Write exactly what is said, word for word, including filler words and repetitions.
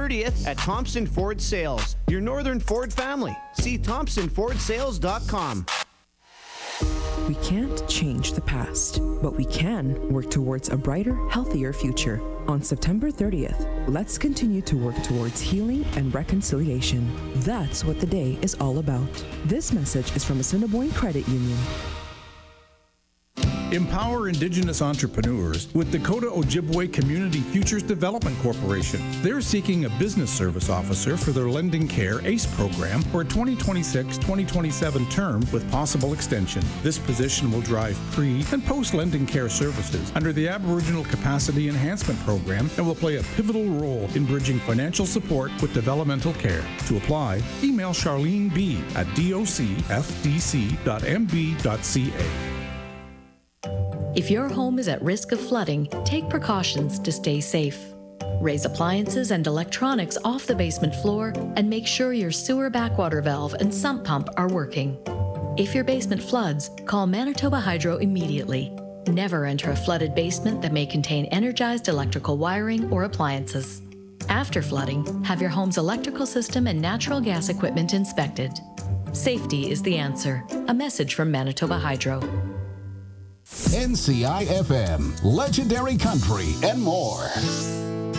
thirtieth at Thompson Ford Sales, your Northern Ford family. See thompson ford sales dot com. We can't change the past, but we can work towards a brighter, healthier future. On September thirtieth, let's continue to work towards healing and reconciliation. That's what the day is all about. This message is from Assiniboine Credit Union. Empower Indigenous entrepreneurs with Dakota Ojibwe Community Futures Development Corporation. They're seeking a business service officer for their Lending Care ACE program for a twenty twenty-six twenty twenty-seven term with possible extension. This position will drive pre- and post-lending care services under the Aboriginal Capacity Enhancement Program and will play a pivotal role in bridging financial support with developmental care. To apply, email Charlene B at docfdc dot m b dot c a. If your home is at risk of flooding, take precautions to stay safe. Raise appliances and electronics off the basement floor and make sure your sewer backwater valve and sump pump are working. If your basement floods, call Manitoba Hydro immediately. Never enter a flooded basement that may contain energized electrical wiring or appliances. After flooding, have your home's electrical system and natural gas equipment inspected. Safety is the answer. A message from Manitoba Hydro. N C I F M, Legendary Country and more.